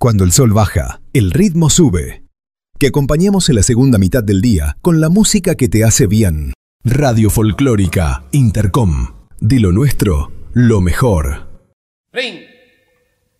Cuando el sol baja, el ritmo sube. Que acompañemos en la segunda mitad del día con la música que te hace bien. Radio Folclórica Intercom. De lo nuestro, lo mejor. 30.